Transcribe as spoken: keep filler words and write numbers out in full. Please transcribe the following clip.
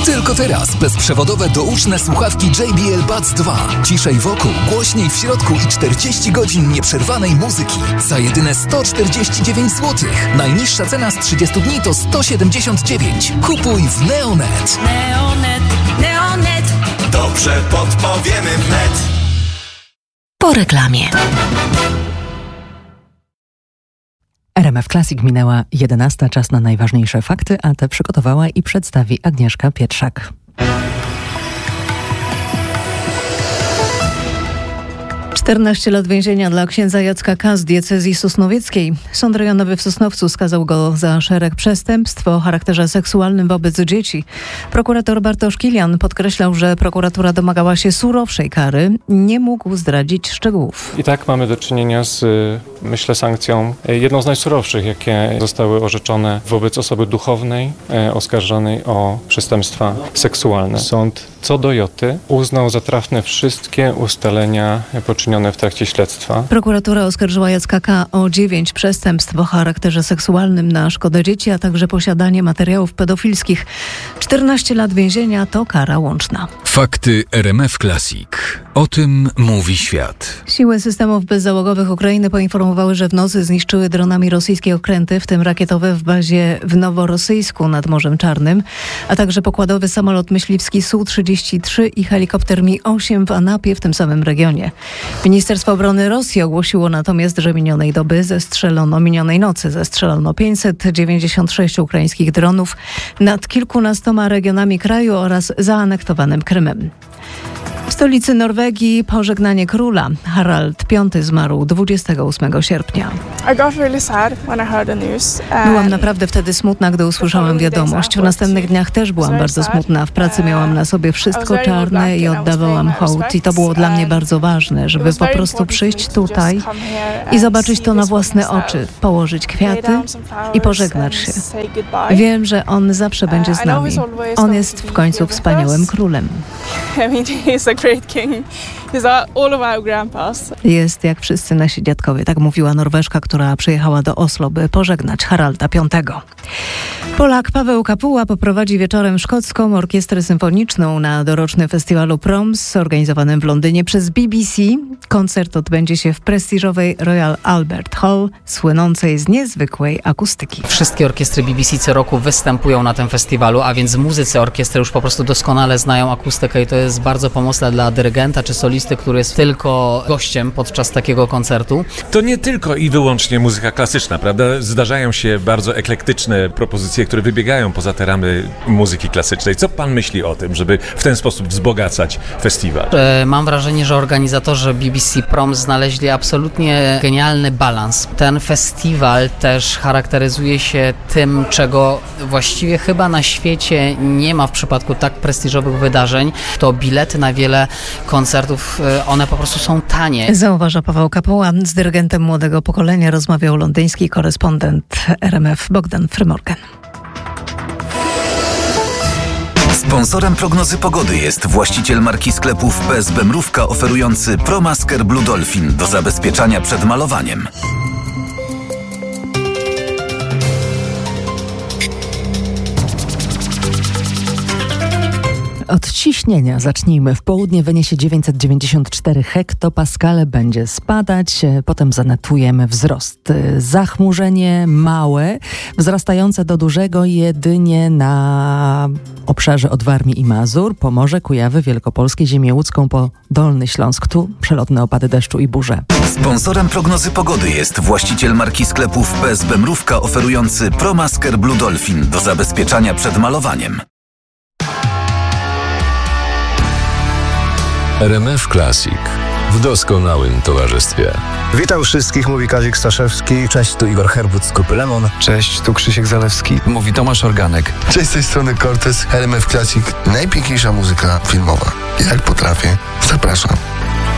Tylko teraz bezprzewodowe douczne słuchawki J B L Buds dwa. Ciszej wokół, głośniej w środku i czterdzieści godzin nieprzerwanej muzyki. Za jedyne sto czterdzieści dziewięć złotych. Najniższa cena z trzydziestu dni to sto siedemdziesiąt dziewięć. Kupuj w Neonet. Neonet, Neonet. Dobrze podpowiemy wnet. Po reklamie. R M F Classic minęła jedenasta, czas na najważniejsze fakty, a te przygotowała i przedstawi Agnieszka Pietrzak. czternaście lat więzienia dla księdza Jacka K. z diecezji sosnowieckiej. Sąd rejonowy w Sosnowcu skazał go za szereg przestępstw o charakterze seksualnym wobec dzieci. Prokurator Bartosz Kilian podkreślał, że prokuratura domagała się surowszej kary. Nie mógł zdradzić szczegółów. I tak mamy do czynienia z, myślę, sankcją jedną z najsurowszych, jakie zostały orzeczone wobec osoby duchownej oskarżonej o przestępstwa seksualne. Sąd co do joty uznał za trafne wszystkie ustalenia poczynione w trakcie śledztwa. Prokuratura oskarżyła Jacka K. o dziewięć przestępstw o charakterze seksualnym na szkodę dzieci, a także posiadanie materiałów pedofilskich. czternaście lat więzienia to kara łączna. Fakty R M F Classic. O tym mówi świat. Siły systemów bezzałogowych Ukrainy poinformowały, że w nocy zniszczyły dronami rosyjskie okręty, w tym rakietowe w bazie w Noworosyjsku nad Morzem Czarnym, a także pokładowy samolot myśliwski S U trzydzieści trzy i helikopter Mi osiem w Anapie w tym samym regionie. Ministerstwo Obrony Rosji ogłosiło natomiast, że minionej doby zestrzelono, minionej nocy zestrzelono pięćset dziewięćdziesiąt sześć ukraińskich dronów nad kilkunastoma regionami kraju oraz zaanektowanym Krymem. W stolicy Norwegii pożegnanie króla. Harald piąty zmarł dwudziestego ósmego sierpnia. Byłam naprawdę wtedy smutna, gdy usłyszałam wiadomość. W następnych dniach też byłam bardzo smutna. W pracy miałam na sobie wszystko czarne i oddawałam hołd. I to było dla mnie bardzo ważne, żeby po prostu przyjść tutaj i zobaczyć to na własne oczy, położyć kwiaty i pożegnać się. Wiem, że on zawsze będzie z nami. On jest w końcu wspaniałym królem. Jest jak wszyscy nasi dziadkowie, tak mówiła Norweżka, która przyjechała do Oslo, by pożegnać Haralda piątego. Polak Paweł Kapuła poprowadzi wieczorem szkocką orkiestrę symfoniczną na dorocznym festiwalu Proms organizowanym w Londynie przez B B C. Koncert odbędzie się w prestiżowej Royal Albert Hall, słynącej z niezwykłej akustyki. Wszystkie orkiestry B B C co roku występują na tym festiwalu, a więc muzycy orkiestry już po prostu doskonale znają akustykę i to jest bardzo pomocne dla dyrygenta czy solisty, który jest tylko gościem podczas takiego koncertu. To nie tylko i wyłącznie muzyka klasyczna, prawda? Zdarzają się bardzo eklektyczne propozycje, które wybiegają poza te ramy muzyki klasycznej. Co pan myśli o tym, żeby w ten sposób wzbogacać festiwal? Mam wrażenie, że organizatorzy B B C Proms znaleźli absolutnie genialny balans. Ten festiwal też charakteryzuje się tym, czego właściwie chyba na świecie nie ma w przypadku tak prestiżowych wydarzeń. To bilety na wiele koncertów, one po prostu są tanie. Zauważa Paweł Kapuła. Z dyrygentem młodego pokolenia rozmawiał londyński korespondent R M F Bogdan Frymorgan. Sponsorem prognozy pogody jest właściciel marki sklepów P S B Mrówka oferujący ProMasker Blue Dolphin do zabezpieczania przed malowaniem. Od ciśnienia zacznijmy. W południe wyniesie dziewięćset dziewięćdziesiąt cztery hektopaskale, będzie spadać, potem zanotujemy wzrost. Zachmurzenie małe, wzrastające do dużego jedynie na obszarze od Warmii i Mazur, Pomorze, Kujawy, Wielkopolskie, Ziemię Łódzką po Dolny Śląsk. Tu przelotne opady deszczu i burze. Sponsorem prognozy pogody jest właściciel marki sklepów P S B Mrówka oferujący ProMasker Blue Dolphin do zabezpieczania przed malowaniem. R M F Classic w doskonałym towarzystwie. Witam wszystkich, mówi Kazik Staszewski. Cześć, tu Igor Herbut z Kupy Lemon. Cześć, tu Krzysiek Zalewski. Mówi Tomasz Organek. Cześć, z tej strony Cortez. R M F Classic. Najpiękniejsza muzyka filmowa. Jak potrafię. Zapraszam.